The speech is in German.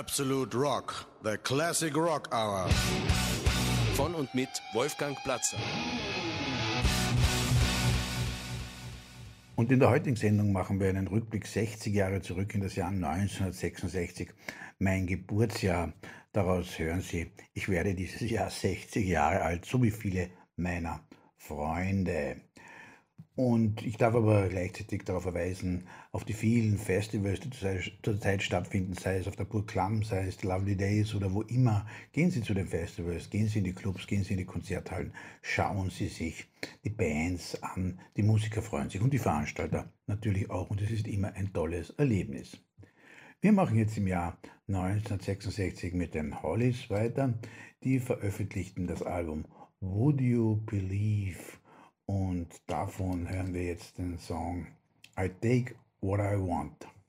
Absolute Rock, the Classic Rock Hour. Von und mit Wolfgang Platzer. Und in der heutigen Sendung machen wir einen Rückblick 60 Jahre zurück in das Jahr 1966, mein Geburtsjahr. Daraus hören Sie, ich werde dieses Jahr 60 Jahre alt, so wie viele meiner Freunde. Und ich darf aber gleichzeitig darauf verweisen, auf die vielen Festivals, die zurzeit stattfinden, sei es auf der Burg Klamm, sei es Lovely Days oder wo immer. Gehen Sie zu den Festivals, gehen Sie in die Clubs, gehen Sie in die Konzerthallen, schauen Sie sich die Bands an, die Musiker freuen sich und die Veranstalter natürlich auch. Und es ist immer ein tolles Erlebnis. Wir machen jetzt im Jahr 1966 mit den Hollies weiter. Die veröffentlichten das Album Would You Believe? Und davon hören wir jetzt den Song I Take What I Want.